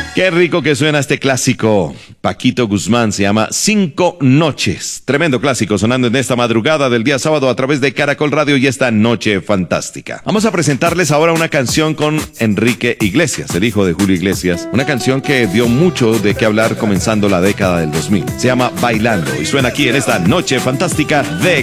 Qué rico que suena este clásico. Paquito Guzmán, se llama Cinco Noches. Tremendo clásico sonando en esta madrugada del día sábado a través de Caracol Radio y esta noche fantástica. Vamos a presentarles ahora una canción con Enrique Iglesias, el hijo de Julio Iglesias. Una canción que dio mucho de qué hablar comenzando la década del 2000. Se llama Bailando y suena aquí en esta noche fantástica de